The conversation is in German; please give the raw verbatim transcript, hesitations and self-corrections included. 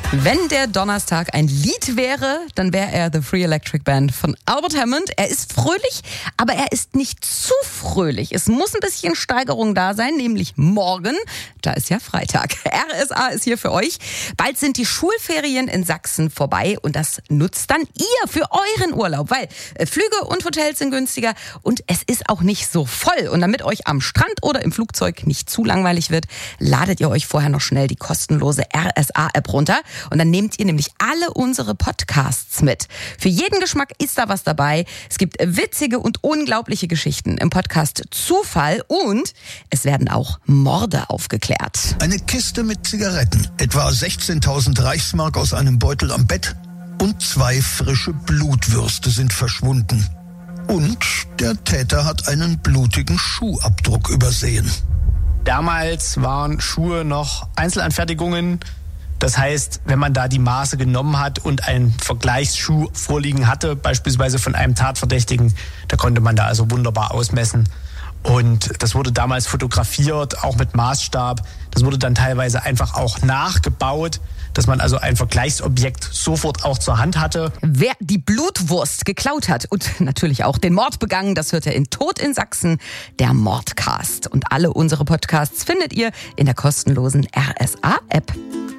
Wenn der Donnerstag ein Lied wäre, dann wäre er The Free Electric Band von Albert Hammond. Er ist fröhlich, aber er ist nicht zu fröhlich. Es muss ein bisschen Steigerung da sein, nämlich morgen. Da ist ja Freitag. R S A ist hier für euch. Bald sind die Schulferien in Sachsen vorbei und das nutzt dann ihr für euren Urlaub, weil Flüge und Hotels sind günstiger und es ist auch nicht so voll. Und damit euch am Strand oder im Flugzeug nicht zu langweilig wird, ladet ihr euch vorher noch schnell die kostenlose R S A-App runter. Und dann nehmt ihr nämlich alle unsere Podcasts mit. Für jeden Geschmack ist da was dabei. Es gibt witzige und unglaubliche Geschichten im Podcast Zufall und es werden auch Morde aufgeklärt. Eine Kiste mit Zigaretten, etwa sechzehntausend Reichsmark aus einem Beutel am Bett und zwei frische Blutwürste sind verschwunden. Und der Täter hat einen blutigen Schuhabdruck übersehen. Damals waren Schuhe noch Einzelanfertigungen. Das heißt, wenn man da die Maße genommen hat und einen Vergleichsschuh vorliegen hatte, beispielsweise von einem Tatverdächtigen, da konnte man da also wunderbar ausmessen. Und das wurde damals fotografiert, auch mit Maßstab. Das wurde dann teilweise einfach auch nachgebaut, dass man also ein Vergleichsobjekt sofort auch zur Hand hatte. Wer die Blutwurst geklaut hat und natürlich auch den Mord begangen, das hört ihr in Tod in Sachsen, der Mordcast. Und alle unsere Podcasts findet ihr in der kostenlosen R S A-App.